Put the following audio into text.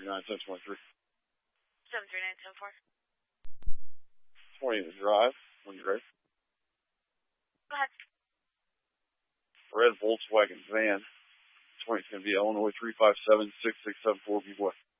1023. 73974. 20 to drive when you're ready. Go ahead. Red Volkswagen van. 20's going to be Illinois 3576674 B-Boy.